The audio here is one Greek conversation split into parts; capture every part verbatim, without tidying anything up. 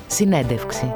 Συνέντευξη.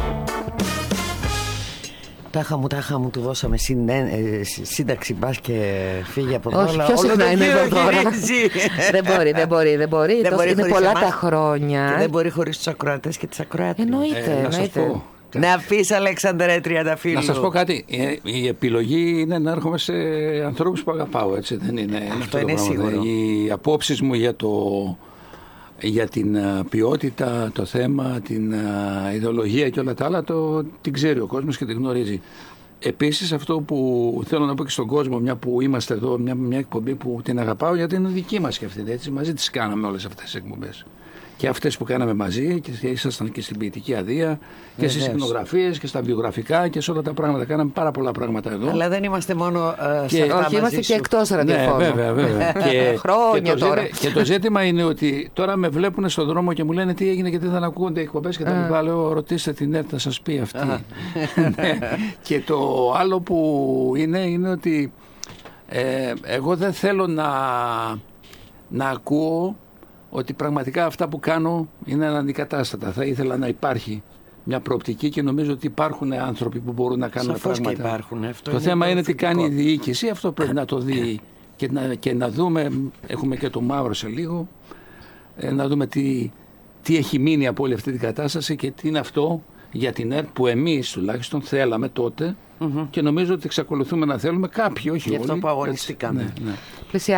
Τάχα μου, τάχα μου, του δώσαμε συνέ... ε, σύνταξη, μπας και φύγει από εδώ. Όχι, πιο συχνά είναι εδώ τώρα. Δεν μπορεί, δεν μπορεί, δεν μπορεί. Δεν μπορεί είναι πολλά εμάς, τα χρόνια. Και δεν μπορεί χωρίς τους ακροατές και τις ακροάτριες. Εννοείται, Ε, να σας εννοείται. πω. Να πεις, Αλέξανδρε Τριανταφύλλου. Να σας πω κάτι. Η επιλογή είναι να έρχομαι σε ανθρώπους που αγαπάω, έτσι δεν είναι? Αυτό είναι το πράγμα. σίγουρο. Οι απόψεις μου για, το, για την ποιότητα, το θέμα, την ιδεολογία και όλα τα άλλα, το, την ξέρει ο κόσμος και την γνωρίζει. Επίσης, αυτό που θέλω να πω και στον κόσμο, μια που είμαστε εδώ, μια, μια εκπομπή που την αγαπάω, γιατί είναι δική μας και αυτή, έτσι, μαζί τις κάναμε όλες αυτές τις εκπομπές. Και αυτές που κάναμε μαζί, και ήσασταν και στην ποιητική αδεία και στις σκηνογραφίες και στα βιογραφικά και σε όλα τα πράγματα. Κάναμε πάρα πολλά πράγματα εδώ. Αλλά δεν είμαστε μόνο uh, και... σε αυτά. Όχι, είμαστε και εκτός ραδιοφώνου. Ναι, βέβαια, βέβαια. και, Χρόνια και, το τώρα. ζήτη, και το ζήτημα είναι ότι τώρα με βλέπουν στον δρόμο και μου λένε τι έγινε, γιατί δεν ακούγονται οι εκπομπές και τα λοιπά. Λέω, ρωτήστε την ΕΡΤ, θα σας πει αυτή. Ναι. Και το άλλο που είναι, είναι ότι ε, εγώ δεν θέλω να, να ακούω ότι πραγματικά αυτά που κάνω είναι αναντικατάστατα. Θα ήθελα να υπάρχει μια προοπτική και νομίζω ότι υπάρχουν άνθρωποι που μπορούν να κάνουν Σαφώς πράγματα. Και υπάρχουν. Αυτό το είναι θέμα είναι τι θετικό. κάνει η διοίκηση, αυτό πρέπει να το δει και να, και να δούμε, έχουμε και το Μαύρο σε λίγο, ε, να δούμε τι, τι έχει μείνει από όλη αυτή την κατάσταση και τι είναι αυτό για την ΕΡΤ που εμείς τουλάχιστον θέλαμε τότε mm-hmm. και νομίζω ότι εξακολουθούμε να θέλουμε κάποιοι, όχι Γι' όλοι. αυτό που αγωνιστήκαμε. Ναι, ναι.